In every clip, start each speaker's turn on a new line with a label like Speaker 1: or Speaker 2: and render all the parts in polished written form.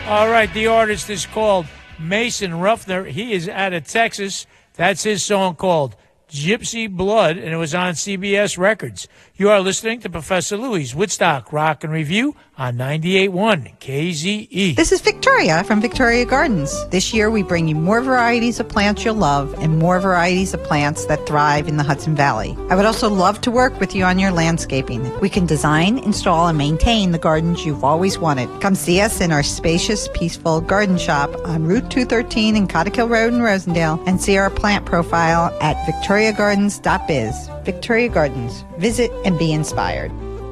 Speaker 1: All right, the artist is called Mason Ruffner. He is out of Texas. That's his song called Gypsy Blood, and it was on CBS Records. You are listening to Professor Louie's Woodstock Rock and Review on 98.1 KZE.
Speaker 2: This is Victoria from Victoria Gardens. This year we bring you more varieties of plants you'll love and more varieties of plants that thrive in the Hudson Valley. I would also love to work with you on your landscaping. We can design, install, and maintain the gardens you've always wanted. Come see us in our spacious, peaceful garden shop on Route 213 in Cottikill Road in Rosendale and see our plant profile at victoriagardens.biz. Victoria Gardens. Visit and be inspired.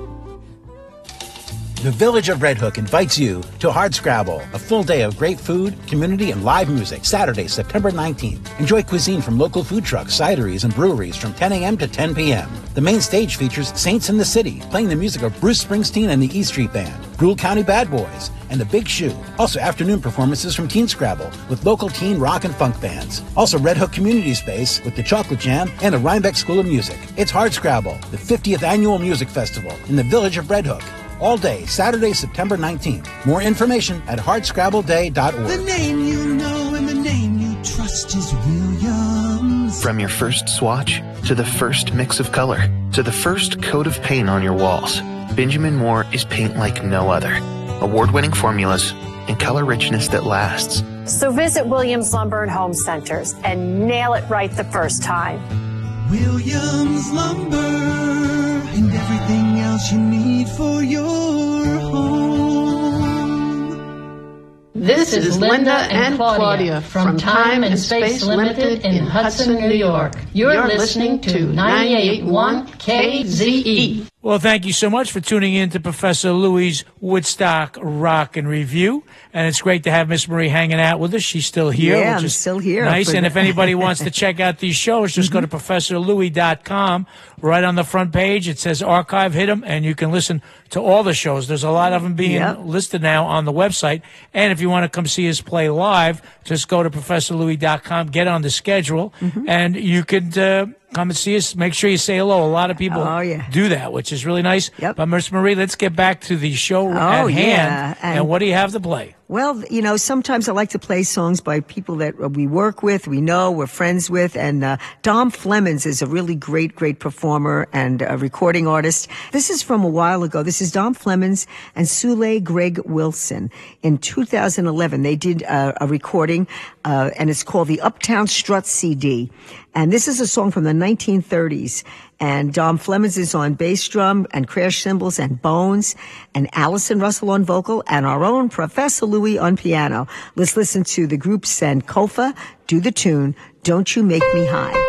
Speaker 3: The Village of Red Hook invites you to Hardscrabble, a full day of great food, community, and live music, Saturday, September 19th. Enjoy cuisine from local food trucks, cideries, and breweries from 10 a.m. to 10 p.m. The main stage features Saints in the City, playing the music of Bruce Springsteen and the E Street Band, Brule County Bad Boys, and The Big Shoe. Also afternoon performances from Teen Scrabble with local teen rock and funk bands. Also Red Hook Community Space with the Chocolate Jam and the Rhinebeck School of Music. It's Hardscrabble, the 50th Annual Music Festival in the Village of Red Hook. All day, Saturday, September 19th. More information at hardscrabbleday.org.
Speaker 4: The name you know and the name you trust is Williams.
Speaker 5: From your first swatch, to the first mix of color, to the first coat of paint on your walls, Benjamin Moore is paint like no other. Award-winning formulas and color richness that lasts.
Speaker 6: So visit Williams Lumber and Home Centers and nail it right the first time.
Speaker 4: Williams Lumber and everything else you need for your home.
Speaker 7: This is Linda and Claudia from Time and Space Limited in Hudson, New York. You're listening to 98.1 KZE.
Speaker 1: Well, thank you so much for tuning in to Professor Louie's Woodstock Rock and Review. And it's great to have Miss Marie hanging out with us. She's still here.
Speaker 8: Yeah,
Speaker 1: which
Speaker 8: I'm
Speaker 1: is
Speaker 8: still here.
Speaker 1: Nice. And if anybody wants to check out these shows, just go to ProfessorLouie.com. Right on the front page, it says archive. Hit them, and you can listen to all the shows. There's a lot of them being listed now on the website. And if you want to come see us play live, just go to ProfessorLouie.com, get on the schedule, and you could come and see us. Make sure you say hello. A lot of people do that, which is really nice. But Miss Marie, let's get back to the show at hand. And what do you have to play?
Speaker 8: Well, you know, sometimes I like to play songs by people that we work with, we know, we're friends with. And Dom Flemons is a really great performer and a recording artist. This is from a while ago. This is Dom Flemons and Sule Greg Wilson. In 2011, they did a recording, and it's called the Uptown Strut CD. And this is a song from the 1930s. And Dom Flemons is on bass drum and crash cymbals and bones, and Allison Russell on vocal, and our own Professor Louie on piano. Let's listen to the group Sankofa do the tune, Don't You Make Me High.